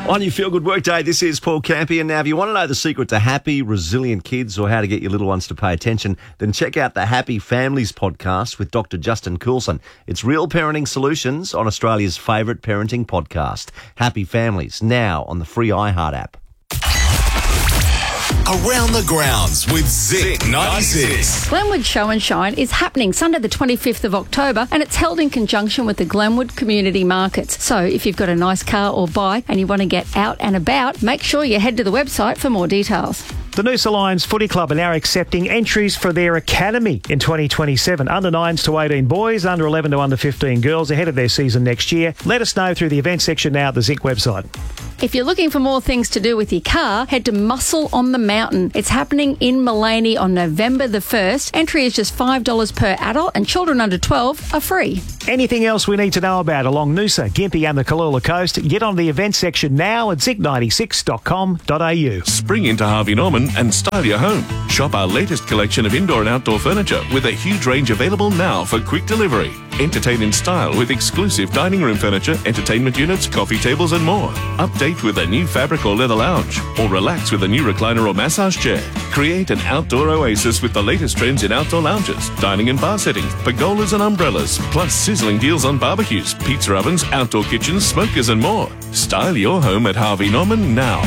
On your Feel Good Workday, this is Paul Campion. Now, if you want to know the secret to happy, resilient kids or how to get your little ones to pay attention, then check out the Happy Families podcast with Dr. Justin Coulson. It's real parenting solutions on Australia's favourite parenting podcast. Happy Families, now on the free iHeart app. Around the Grounds with Zinc 96. Glenwood Show and Shine is happening Sunday the 25th of October, and it's held in conjunction with the Glenwood Community Markets. So if you've got a nice car or bike and you want to get out and about, make sure you head to the website for more details. The Noosa Lions Footy Club are now accepting entries for their academy in 2027. Under 9s to 18 boys, under 11 to under 15 girls, ahead of their season next year. Let us know through the event section now at the Zinc website. If you're looking for more things to do with your car, head to Muscle on the Mountain. It's happening in Mullaney on November the 1st. Entry is just $5 per adult and children under 12 are free. Anything else we need to know about along Noosa, Gympie and the Kalula Coast, get on the event section now at zinc96.com.au. Spring into Harvey Norman and style your home. Shop our latest collection of indoor and outdoor furniture with a huge range available now for quick delivery. Entertain in style with exclusive dining room furniture, entertainment units, coffee tables and more. Update with a new fabric or leather lounge, or relax with a new recliner or massage chair. Create an outdoor oasis with the latest trends in outdoor lounges, dining and bar settings, pergolas and umbrellas, plus sizzling deals on barbecues, pizza ovens, outdoor kitchens, smokers and more. Style your home at Harvey Norman now.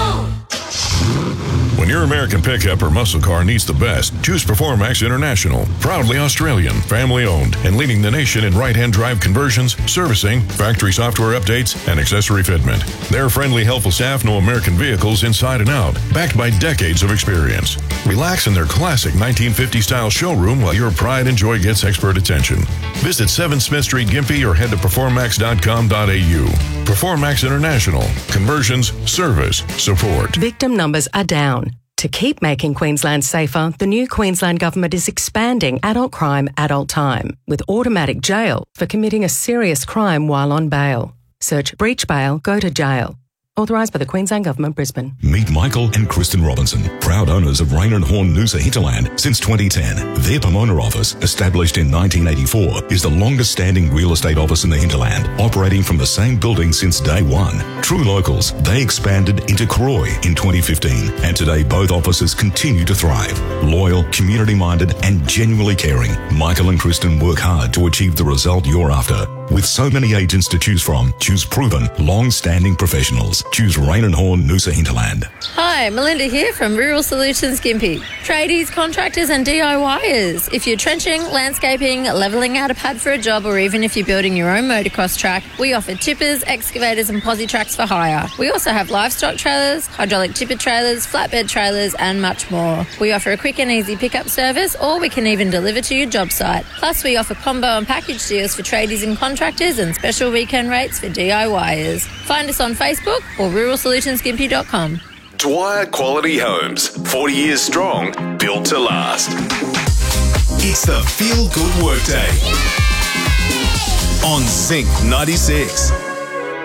When your American pickup or muscle car needs the best, choose Performax International. Proudly Australian, family-owned, and leading the nation in right-hand drive conversions, servicing, factory software updates, and accessory fitment. Their friendly, helpful staff know American vehicles inside and out, backed by decades of experience. Relax in their classic 1950-style showroom while your pride and joy gets expert attention. Visit 7 Smith Street, Gympie, or head to performax.com.au. Performax International. Conversions, service, support. Victim numbers are down. To keep making Queensland safer, the new Queensland Government is expanding adult crime, adult time, with automatic jail for committing a serious crime while on bail. Search breach bail, go to jail. Authorised by the Queensland Government, Brisbane. Meet Michael and Kristen Robinson, proud owners of Rain and Horn Noosa Hinterland since 2010. Their Pomona office, established in 1984, is the longest standing real estate office in the hinterland, operating from the same building since day one. True locals, they expanded into Croy in 2015, and today both offices continue to thrive. Loyal, community-minded and genuinely caring, Michael and Kristen work hard to achieve the result you're after. With so many agents to choose from, choose proven, long-standing professionals. Choose Rain and Horn Noosa Hinterland. Hi, Melinda here from Rural Solutions Gympie. Tradies, contractors and DIYers. If you're trenching, landscaping, levelling out a pad for a job, or even if you're building your own motocross track, we offer tippers, excavators and posi tracks for hire. We also have livestock trailers, hydraulic tipper trailers, flatbed trailers and much more. We offer a quick and easy pickup service, or we can even deliver to your job site. Plus we offer combo and package deals for tradies and contractors and special weekend rates for DIYers. Find us on Facebook or ruralsolutionsgympie.com. Dwyer Quality Homes, 40 years strong, built to last. It's the Feel Good Workday on Zinc 96.